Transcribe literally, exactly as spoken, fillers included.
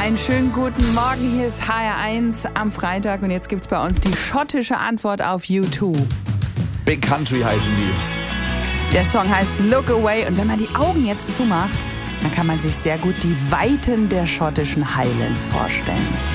Einen schönen guten Morgen, hier ist H R eins am Freitag und jetzt gibt's bei uns die schottische Antwort auf U zwei. Big Country heißen die. Der Song heißt Look Away und wenn man die Augen jetzt zumacht, dann kann man sich sehr gut die Weiten der schottischen Highlands vorstellen.